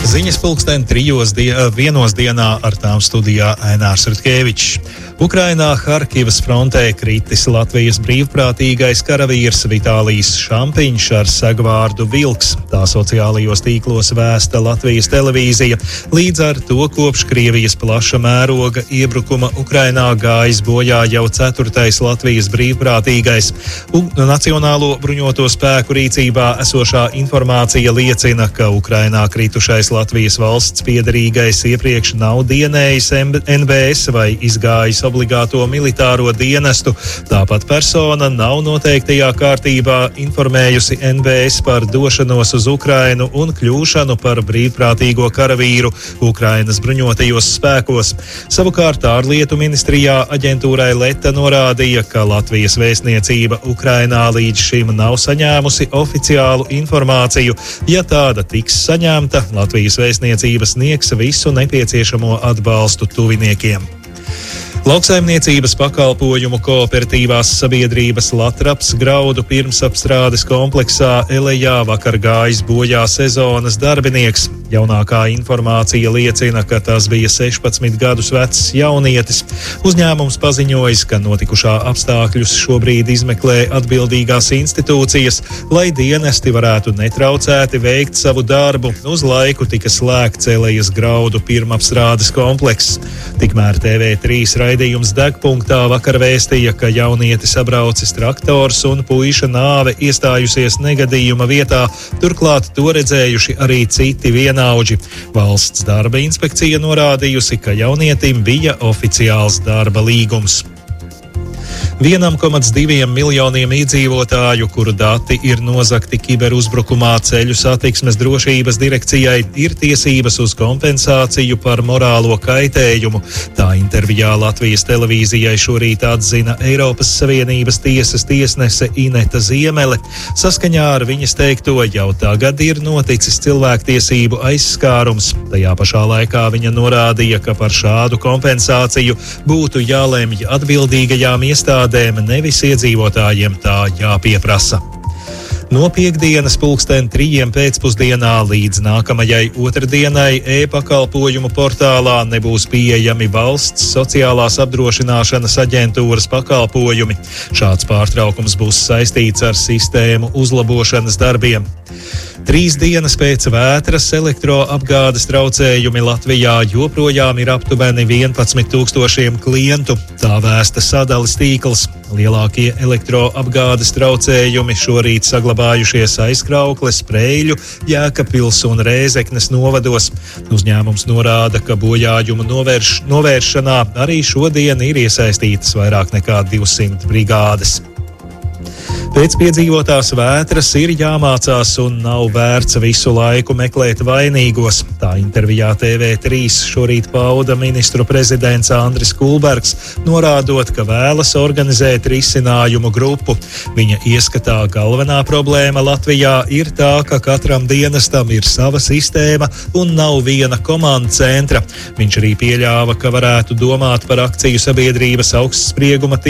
Ziņas pulksten 1 dienā ar tām studijā Ainārs Rutkevičs. Ukrainā Harkivas frontē kritis Latvijas brīvprātīgais karavīrs Vitālijs Šampiņš ar segvārdu Vilks. Tā sociālajos tīklos vēsta Latvijas televīzija. Līdz ar to kopš Krievijas plaša mēroga iebrukuma Ukrainā gājis bojā jau 4. Latvijas brīvprātīgais. Nacionālo bruņoto spēku rīcībā esošā informācija liecina, ka Ukrainā kritušais Latvijas valsts piederīgais iepriekš nav dienējis NBS vai izgājis obligāto militāro dienestu. Tāpat persona nav noteiktajā kārtībā informējusi NBS par došanos uz Ukrainu un kļūšanu par brīvprātīgo karavīru Ukrainas bruņotajos spēkos. Savukārt ārlietu ministrijā aģentūrai Leta norādīja, ka Latvijas vēstniecība Ukrainā līdz šim nav saņēmusi oficiālu informāciju. Ja tāda tiks saņemta, Latvijas vēstniecība sniegs visu nepieciešamo atbalstu tuviniekiem. Lauksaimniecības pakalpojumu kooperatīvās sabiedrības Latraps graudu pirmsapstrādes kompleksā Elejā vakar gājis bojā sezonas darbinieks. Jaunākā informācija liecina, ka tas bija 16 gadus vecs jaunietis. Uzņēmums paziņojis, ka notikušā apstākļus šobrīd izmeklē atbildīgās institūcijas, lai dienesti varētu netraucēti veikt savu darbu. Uz laiku tika slēgts Elejas graudu pirmapstrādes komplekss. Tikmēr TV3 raidījums Degpunktā vakar vēstīja, ka jaunietis sabraucis traktors un puiša nāve iestājusies negadījuma vietā, turklāt to redzējuši arī citi vienaudži. Valsts darba inspekcija norādījusi, ka jaunietim bija oficiāls darba līgums. 1,2 miljoniem iedzīvotāju, kuru dati ir nozagti kiberuzbrukumā Ceļu satiksmes drošības direkcijai, ir tiesības uz kompensāciju par morālo kaitējumu. Tā intervijā Latvijas televīzijai šorīt atzina Eiropas Savienības tiesas tiesnese Ineta Ziemele. Saskaņā ar viņas teikto jau tagad ir noticis cilvēktiesību aizskārums. Tajā pašā laikā viņa norādīja, ka par šādu kompensāciju būtu jālemj atbildīgajām iestādēm, nevis iedzīvotājiem tā jāpieprasa. No piektdienas pulksten 3 pēcpusdienā līdz nākamajai otrdienai e-pakalpojumu portālā nebūs pieejami valsts sociālās apdrošināšanas aģentūras pakalpojumi. Šāds pārtraukums būs saistīts ar sistēmu uzlabošanas darbiem. 3 dienas pēc vētras elektroapgādes traucējumi Latvijā joprojām ir aptuveni 11,000 klientu. Tā vēsta Sadalis tīkls. Lielākie elektroapgādes traucējumi šorīt saglabājušies Aizkraukles, Preiļu, Jēkabpils un Rēzeknes novados. Uzņēmums norāda, ka bojājumu novēršanā arī šodien ir iesaistītas vairāk nekā 200 brigādes. Pēc piedzīvotās vētras ir jāmācās un nav vērts visu laiku meklēt vainīgos. Tā intervijā TV3 šorīt pauda ministru prezidents Andris Kulbergs, norādot, ka vēlas organizēt risinājumu grupu. Viņa ieskatā galvenā problēma Latvijā ir tā, ka katram dienestam ir sava sistēma un nav viena komanda centra. Viņš arī pieļāva, ka varētu domāt par akciju sabiedrības augstsprieguma